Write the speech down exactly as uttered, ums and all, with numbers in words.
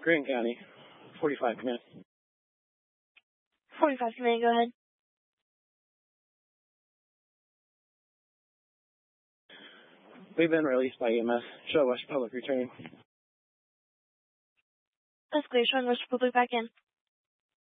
Grant County, forty-five, command. forty-five, command, go ahead. We've been released by E M S. Show West Public returning. That's clear. Showing West Republic back in.